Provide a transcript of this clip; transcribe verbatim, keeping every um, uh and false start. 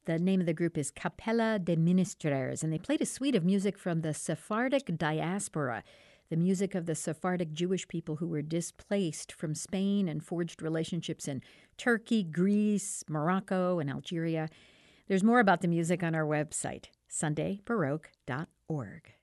The name of the group is Capella de Ministres, and they played a suite of music from the Sephardic diaspora, the music of the Sephardic Jewish people who were displaced from Spain and forged relationships in Turkey, Greece, Morocco, and Algeria. There's more about the music on our website, sunday baroque dot org.